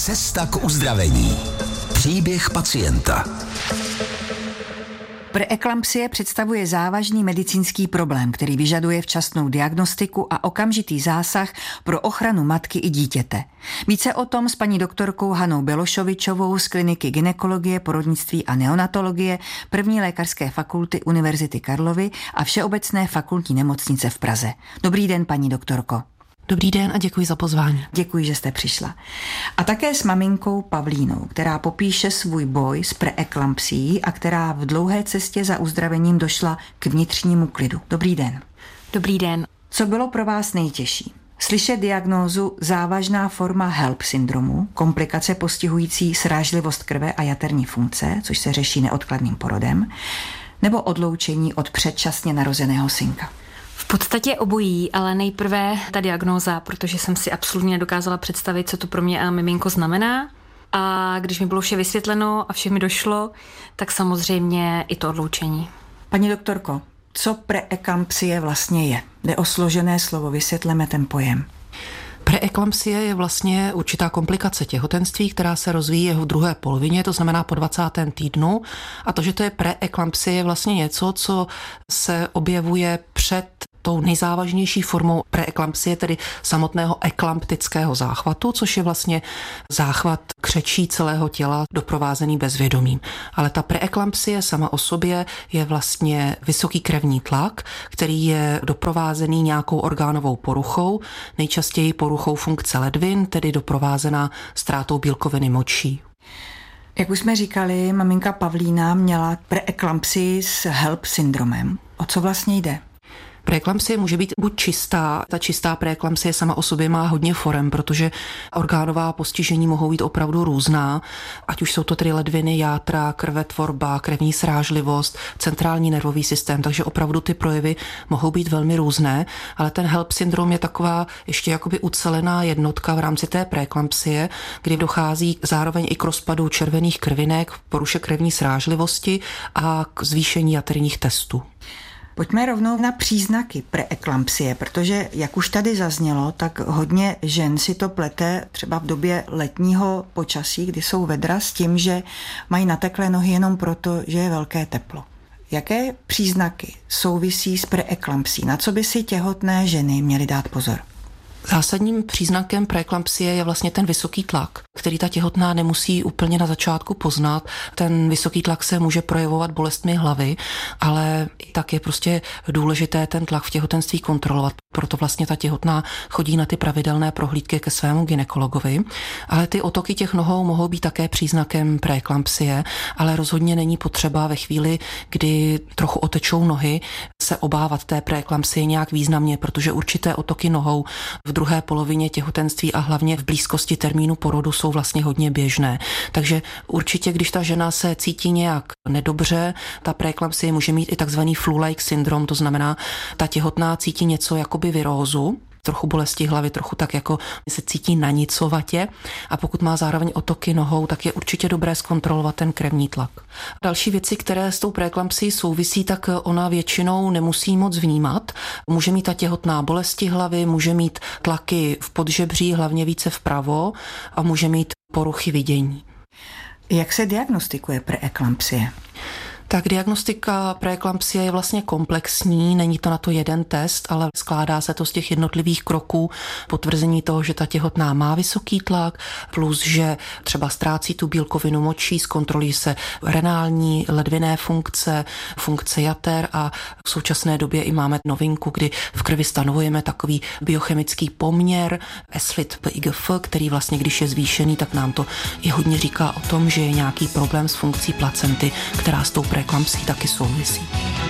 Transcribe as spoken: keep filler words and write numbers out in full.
Cesta k uzdravení. Příběh pacienta. Preeklampsie představuje závažný medicínský problém, který vyžaduje včasnou diagnostiku a okamžitý zásah pro ochranu matky i dítěte. Více o tom s paní doktorkou Hanou Belošovičovou z kliniky gynekologie, porodnictví a neonatologie první lékařské fakulty Univerzity Karlovy a Všeobecné fakultní nemocnice v Praze. Dobrý den, paní doktorko. Dobrý den a děkuji za pozvání. Děkuji, že jste přišla. A také s maminkou Pavlínou, která popíše svůj boj s preeklampsií a která v dlouhé cestě za uzdravením došla k vnitřnímu klidu. Dobrý den. Dobrý den. Co bylo pro vás nejtěžší? Slyšet diagnózu závažná forma HELLP syndromu, komplikace postihující srážlivost krve a jaterní funkce, což se řeší neodkladným porodem, nebo odloučení od předčasně narozeného synka? V podstatě obojí, ale nejprve ta diagnóza, protože jsem si absolutně nedokázala představit, co to pro mě a miminko znamená. A když mi bylo vše vysvětleno a vše mi došlo, tak samozřejmě i to odloučení. Paní doktorko, co preeklampsie vlastně je? Jde o složené slovo, vysvětleme ten pojem. Preeklampsie je vlastně určitá komplikace těhotenství, která se rozvíjí v druhé polovině, to znamená po dvacátém týdnu. A to, že to je preeklampsie, je vlastně něco, co se objevuje před tou nejzávažnější formou preeklampsie, tedy samotného eklamptického záchvatu, což je vlastně záchvat křečí celého těla doprovázený bezvědomím. Ale ta preeklampsie sama o sobě je vlastně vysoký krevní tlak, který je doprovázený nějakou orgánovou poruchou, nejčastěji poruchou funkce ledvin, tedy doprovázená ztrátou bílkoviny močí. Jak už jsme říkali, maminka Pavlína měla preeklampsii s HELLP syndromem. O co vlastně jde? Preeklampsie může být buď čistá, ta čistá preeklampsie sama o sobě má hodně forem, protože orgánová postižení mohou být opravdu různá, ať už jsou to tedy ledviny, játra, krvetvorba, krevní srážlivost, centrální nervový systém, takže opravdu ty projevy mohou být velmi různé, ale ten HELLP syndrom je taková ještě jakoby ucelená jednotka v rámci té preeklampsie, kdy dochází zároveň i k rozpadu červených krvinek, poruše krevní srážlivosti a k zvýšení jaterních testů. Pojďme rovnou na příznaky preeklampsie, protože, jak už tady zaznělo, tak hodně žen si to plete třeba v době letního počasí, kdy jsou vedra, s tím, že mají nateklé nohy jenom proto, že je velké teplo. Jaké příznaky souvisí s preeklampsií? Na co by si těhotné ženy měly dát pozor? Zásadním příznakem preeklampsie je vlastně ten vysoký tlak, který ta těhotná nemusí úplně na začátku poznat. Ten vysoký tlak se může projevovat bolestmi hlavy, ale i tak je prostě důležité ten tlak v těhotenství kontrolovat. Proto vlastně ta těhotná chodí na ty pravidelné prohlídky ke svému gynekologovi. Ale ty otoky těch nohou mohou být také příznakem preeklampsie, ale rozhodně není potřeba ve chvíli, kdy trochu otečou nohy, se obávat té preeklampsie nějak významně, protože určité otoky nohou v druhé polovině těhotenství a hlavně v blízkosti termínu porodu jsou vlastně hodně běžné. Takže určitě, když ta žena se cítí nějak nedobře, ta preeklampsie může mít i takzvaný flu-like syndrom, to znamená, ta těhotná cítí něco jakoby virózu, trochu bolesti hlavy, trochu tak jako se cítí nanicovatě a pokud má zároveň otoky nohou, tak je určitě dobré zkontrolovat ten krevní tlak. Další věci, které s tou preeklampsií souvisí, tak ona většinou nemusí moc vnímat. Může mít ta těhotná bolesti hlavy, může mít tlaky v podžebří, hlavně více vpravo a může mít poruchy vidění. Jak se diagnostikuje preeklampsie? Tak diagnostika preeklampsie je vlastně komplexní, není to na to jeden test, ale skládá se to z těch jednotlivých kroků, potvrzení toho, že ta těhotná má vysoký tlak, plus že třeba ztrácí tu bílkovinu močí, zkontrolují se renální, ledvinné funkce, funkce jater a v současné době i máme novinku, kdy v krvi stanovujeme takový biochemický poměr S F I T P I G F, který vlastně, když je zvýšený, tak nám to i hodně říká o tom, že je nějaký problém s funkcí placenty, která s tou preeklampsií taky souvisí.